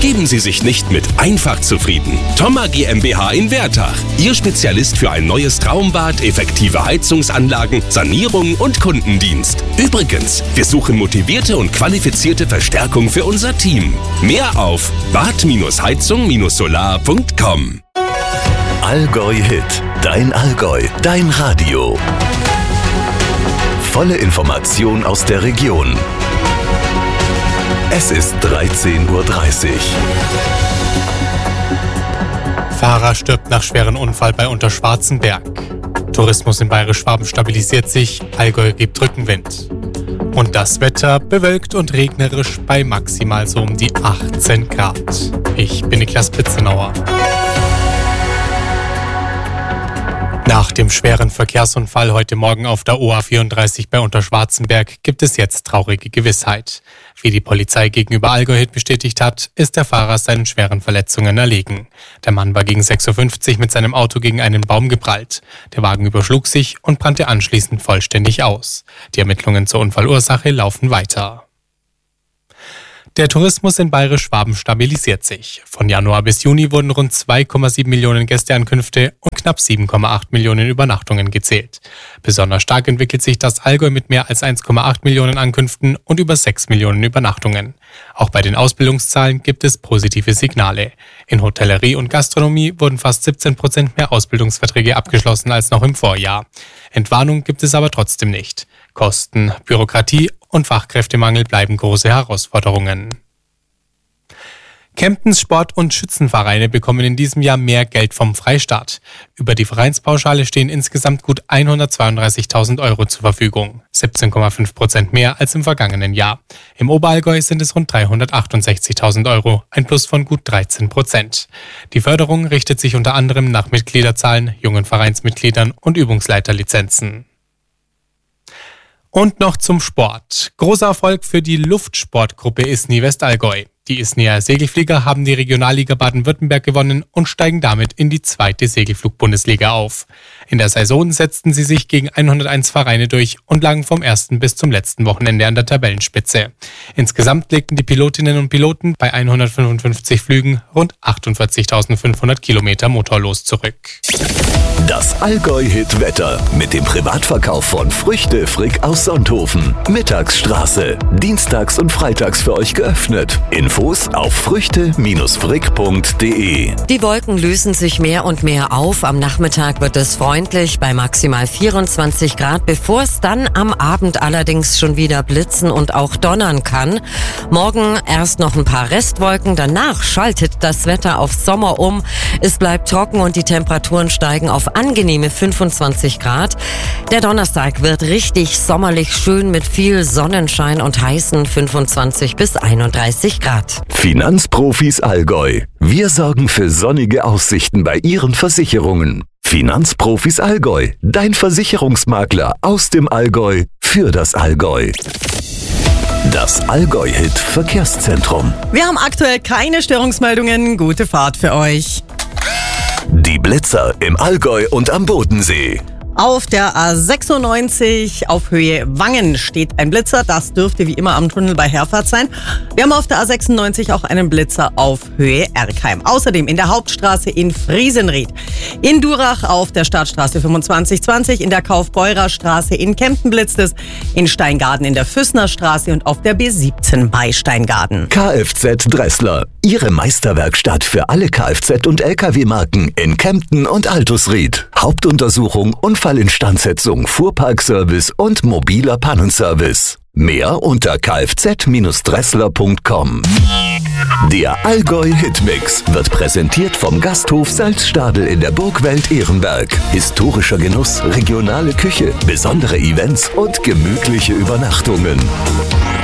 Geben Sie sich nicht mit einfach zufrieden. Thoma GmbH in Wertach. Ihr Spezialist für ein neues Traumbad, effektive Heizungsanlagen, Sanierung und Kundendienst. Übrigens, wir suchen motivierte und qualifizierte Verstärkung für unser Team. Mehr auf bad-heizung-solar.com. Allgäu Hit. Dein Allgäu. Dein Radio. Volle Information aus der Region. Es ist 13:30 Uhr. Fahrer stirbt nach schweren Unfall bei Unterschwarzenberg. Tourismus in Bayerisch-Schwaben stabilisiert sich, Allgäu gibt Rückenwind. Und das Wetter bewölkt und regnerisch bei maximal so um die 18 Grad. Ich bin Niklas Pitzenauer. Nach dem schweren Verkehrsunfall heute Morgen auf der OA34 bei Unterschwarzenberg gibt es jetzt traurige Gewissheit. Wie die Polizei gegenüber Allgäu Hit bestätigt hat, ist der Fahrer seinen schweren Verletzungen erlegen. Der Mann war gegen 6:50 Uhr mit seinem Auto gegen einen Baum geprallt. Der Wagen überschlug sich und brannte anschließend vollständig aus. Die Ermittlungen zur Unfallursache laufen weiter. Der Tourismus in Bayerisch-Schwaben stabilisiert sich. Von Januar bis Juni wurden rund 2,7 Millionen Gästeankünfte und knapp 7,8 Millionen Übernachtungen gezählt. Besonders stark entwickelt sich das Allgäu mit mehr als 1,8 Millionen Ankünften und über 6 Millionen Übernachtungen. Auch bei den Ausbildungszahlen gibt es positive Signale. In Hotellerie und Gastronomie wurden fast 17% mehr Ausbildungsverträge abgeschlossen als noch im Vorjahr. Entwarnung gibt es aber trotzdem nicht. Kosten, Bürokratie und Fachkräftemangel bleiben große Herausforderungen. Kemptens Sport- und Schützenvereine bekommen in diesem Jahr mehr Geld vom Freistaat. Über die Vereinspauschale stehen insgesamt gut 132.000 € zur Verfügung, 17,5% mehr als im vergangenen Jahr. Im Oberallgäu sind es rund 368.000 €, ein Plus von gut 13%. Die Förderung richtet sich unter anderem nach Mitgliederzahlen, jungen Vereinsmitgliedern und Übungsleiterlizenzen. Und noch zum Sport. Großer Erfolg für die Luftsportgruppe ISNI Westallgäu. Die ISNIer Segelflieger haben die Regionalliga Baden-Württemberg gewonnen und steigen damit in die 2. Segelflug-Bundesliga auf. In der Saison setzten sie sich gegen 101 Vereine durch und lagen vom ersten bis zum letzten Wochenende an der Tabellenspitze. Insgesamt legten die Pilotinnen und Piloten bei 155 Flügen rund 48.500 Kilometer motorlos zurück. Das Allgäu-Hit-Wetter mit dem Privatverkauf von Früchte Frick aus Sonthofen. Mittagsstraße. Dienstags und freitags für euch geöffnet. Infos auf früchte-frick.de. Die Wolken lösen sich mehr und mehr auf. Am Nachmittag wird es freundlich bei maximal 24 Grad, bevor es dann am Abend allerdings schon wieder blitzen und auch donnern kann. Morgen erst noch ein paar Restwolken, danach schaltet das Wetter auf Sommer um. Es bleibt trocken und die Temperaturen steigen auf angenehme 25 Grad. Der Donnerstag wird richtig sommerlich schön mit viel Sonnenschein und heißen 25 bis 31 Grad. Finanzprofis Allgäu. Wir sorgen für sonnige Aussichten bei Ihren Versicherungen. Finanzprofis Allgäu. Dein Versicherungsmakler aus dem Allgäu für das Allgäu. Das Allgäu-Hit Verkehrszentrum. Wir haben aktuell keine Störungsmeldungen. Gute Fahrt für euch. Die Blitzer im Allgäu und am Bodensee. Auf der A96 auf Höhe Wangen steht ein Blitzer. Das dürfte wie immer am Tunnel bei Herfahrt sein. Wir haben auf der A96 auch einen Blitzer auf Höhe Erkheim. Außerdem in der Hauptstraße in Friesenried. In Durach auf der Stadtstraße 2520, in der Kaufbeurer Straße in Kempten blitzt es, in Steingaden in der Füssner Straße und auf der B17 bei Steingaden. Kfz Dressler. Ihre Meisterwerkstatt für alle Kfz- und Lkw-Marken in Kempten und Altusried. Hauptuntersuchung, Unfallinstandsetzung, Fuhrparkservice und mobiler Pannenservice. Mehr unter kfz-dressler.com. Der Allgäu-Hitmix wird präsentiert vom Gasthof Salzstadel in der Burgwelt Ehrenberg. Historischer Genuss, regionale Küche, besondere Events und gemütliche Übernachtungen.